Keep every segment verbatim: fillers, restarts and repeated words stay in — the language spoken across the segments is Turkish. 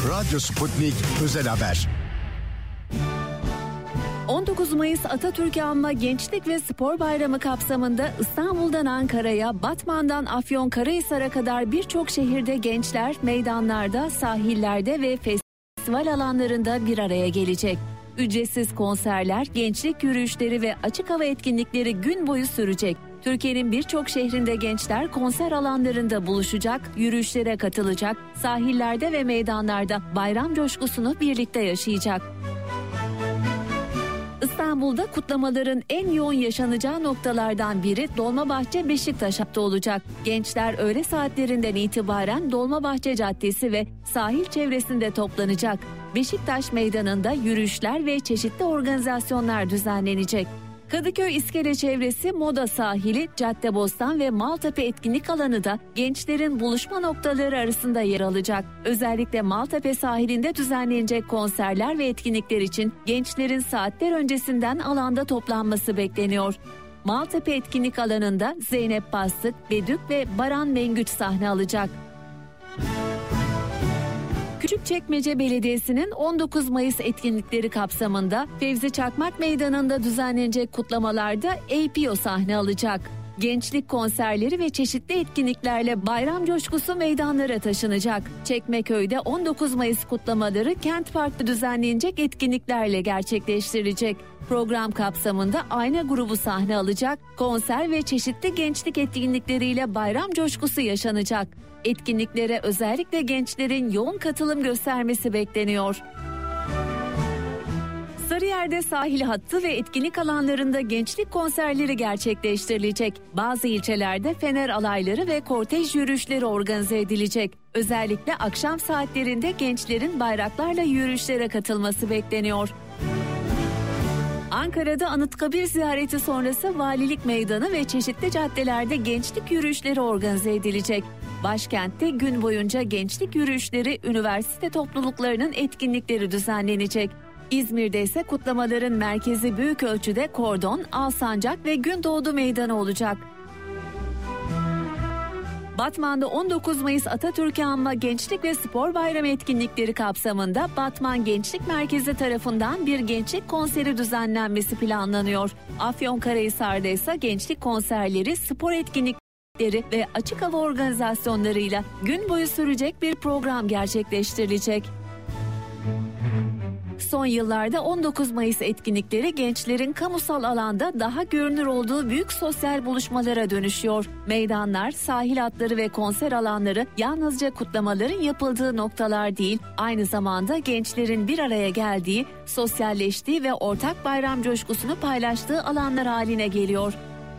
Radyo Sputnik Özel Haber. on dokuz Mayıs Atatürk'ü anma Gençlik ve Spor Bayramı kapsamında İstanbul'dan Ankara'ya, Batman'dan Afyonkarahisar'a kadar birçok şehirde gençler meydanlarda, sahillerde ve festival alanlarında bir araya gelecek. Ücretsiz konserler, gençlik yürüyüşleri ve açık hava etkinlikleri gün boyu sürecek. Türkiye'nin birçok şehrinde gençler konser alanlarında buluşacak, yürüyüşlere katılacak, sahillerde ve meydanlarda bayram coşkusunu birlikte yaşayacak. İstanbul'da kutlamaların en yoğun yaşanacağı noktalardan biri Dolmabahçe Beşiktaş'ta olacak. Gençler öğle saatlerinden itibaren Dolmabahçe Caddesi ve sahil çevresinde toplanacak. Beşiktaş Meydanı'nda yürüyüşler ve çeşitli organizasyonlar düzenlenecek. Kadıköy İskele çevresi, Moda Sahili, Caddebostan ve Maltepe etkinlik alanı da gençlerin buluşma noktaları arasında yer alacak. Özellikle Maltepe sahilinde düzenlenecek konserler ve etkinlikler için gençlerin saatler öncesinden alanda toplanması bekleniyor. Maltepe etkinlik alanında Zeynep Bastık, Bedük ve Baran Mengüç sahne alacak. Küçükçekmece Belediyesi'nin on dokuz Mayıs etkinlikleri kapsamında Fevzi Çakmak Meydanı'nda düzenlenecek kutlamalarda A P O sahne alacak. Gençlik konserleri ve çeşitli etkinliklerle bayram coşkusu meydanlara taşınacak. Çekmeköy'de on dokuz Mayıs kutlamaları Kent Park'ta düzenlenecek etkinliklerle gerçekleştirilecek. Program kapsamında Ayna grubu sahne alacak, konser ve çeşitli gençlik etkinlikleriyle bayram coşkusu yaşanacak. Etkinliklere özellikle gençlerin yoğun katılım göstermesi bekleniyor. Sarıyer'de sahil hattı ve etkinlik alanlarında gençlik konserleri gerçekleştirilecek. Bazı ilçelerde fener alayları ve kortej yürüyüşleri organize edilecek. Özellikle akşam saatlerinde gençlerin bayraklarla yürüyüşlere katılması bekleniyor. Ankara'da Anıtkabir ziyareti sonrası Valilik Meydanı ve çeşitli caddelerde gençlik yürüyüşleri organize edilecek. Başkentte gün boyunca gençlik yürüyüşleri, üniversite topluluklarının etkinlikleri düzenlenecek. İzmir'de ise kutlamaların merkezi büyük ölçüde Kordon, Alsancak ve Gündoğdu Meydanı olacak. Batman'da on dokuz Mayıs Atatürk'ü anma Gençlik ve Spor Bayramı etkinlikleri kapsamında Batman Gençlik Merkezi tarafından bir gençlik konseri düzenlenmesi planlanıyor. Afyonkarahisar'da ise gençlik konserleri, spor etkinlikleri ve açık hava organizasyonlarıyla gün boyu sürecek bir program gerçekleştirilecek. Son yıllarda on dokuz Mayıs etkinlikleri gençlerin kamusal alanda daha görünür olduğu büyük sosyal buluşmalara dönüşüyor. Meydanlar, sahil hatları ve konser alanları yalnızca kutlamaların yapıldığı noktalar değil, aynı zamanda gençlerin bir araya geldiği, sosyalleştiği ve ortak bayram coşkusunu paylaştığı alanlar haline geliyor.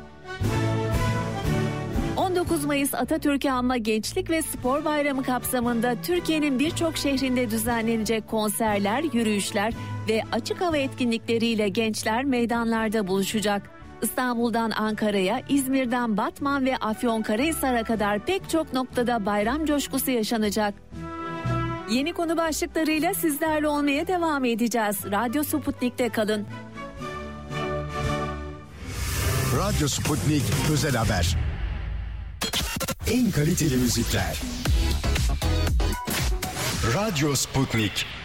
on dokuz Mayıs Atatürk'ü anma Gençlik ve Spor Bayramı kapsamında Türkiye'nin birçok şehrinde düzenlenecek konserler, yürüyüşler ve açık hava etkinlikleriyle gençler meydanlarda buluşacak. İstanbul'dan Ankara'ya, İzmir'den Batman ve Afyonkarahisar'a kadar pek çok noktada bayram coşkusu yaşanacak. Yeni konu başlıklarıyla sizlerle olmaya devam edeceğiz. Radyo Sputnik'te kalın. Radyo Sputnik Özel Haber. En kaliteli müzikler. Radyo Sputnik.